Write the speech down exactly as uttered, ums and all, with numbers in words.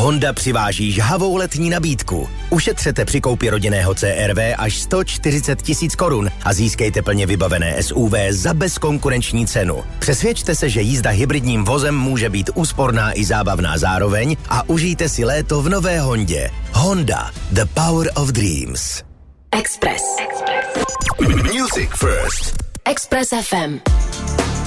Honda přiváží žhavou letní nabídku. Ušetřete při koupi rodinného C R V až sto čtyřicet tisíc korun a získejte plně vybavené S U V za bezkonkurenční cenu. Přesvědčte se, že jízda hybridním vozem může být úsporná i zábavná zároveň a užijte si léto v nové Hondě. Honda, the power of dreams. Express. Music first. Express F M.